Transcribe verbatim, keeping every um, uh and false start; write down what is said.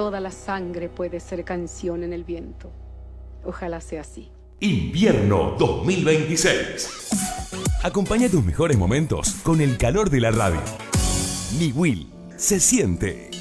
toda la sangre puede ser canción en el viento. Ojalá sea así. Invierno dos mil veintiséis. Acompaña tus mejores momentos con el calor de la radio. Ni Will se siente.